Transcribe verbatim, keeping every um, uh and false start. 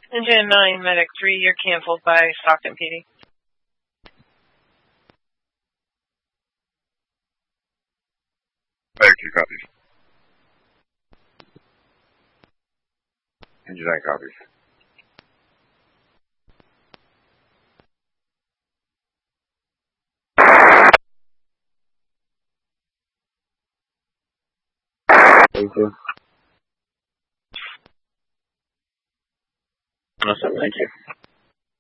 Engine nine, Medic three, you're canceled by Stockton P D. Medic two copies. Engine nine copies. Thank you. Awesome, thank you.